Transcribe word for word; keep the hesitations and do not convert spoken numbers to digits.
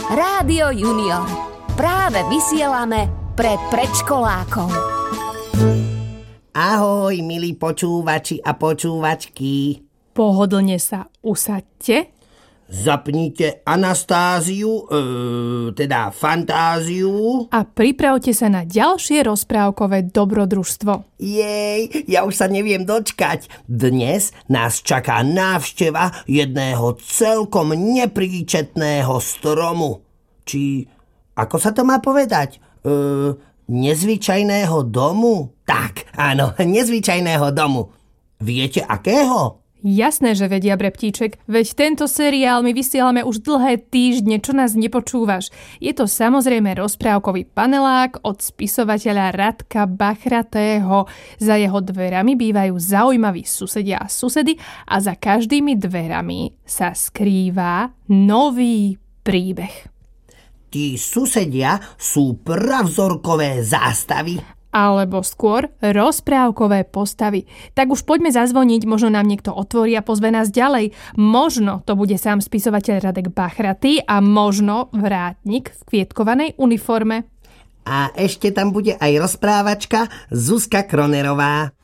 Rádio Junior. Práve vysielame pre predškolákov. Ahoj, milí počúvači a počúvačky. Pohodlne sa usaďte. Zapnite Anastáziu, e, teda fantáziu. A pripravte sa na ďalšie rozprávkové dobrodružstvo. Jej, ja už sa neviem dočkať. Dnes nás čaká návšteva jedného celkom nepríčetného stromu. Či, ako sa to má povedať? E, nezvyčajného domu? Tak, áno, nezvyčajného domu. Viete akého? Jasné, že vedia, Breptíček, veď tento seriál my vysielame už dlhé týždne, čo nás nepočúvaš. Je to samozrejme rozprávkový panelák od spisovateľa Radka Bachratého. Za jeho dverami bývajú zaujímaví susedia a susedy a za každými dverami sa skrýva nový príbeh. Tí susedia sú pravzorkové zástavy. Alebo skôr rozprávkové postavy. Tak už poďme zazvoniť, možno nám niekto otvorí a pozve nás ďalej. Možno to bude sám spisovateľ Radek Bachratý a možno vrátnik v kvietkovanej uniforme. A ešte tam bude aj rozprávačka Zuzka Kronerová.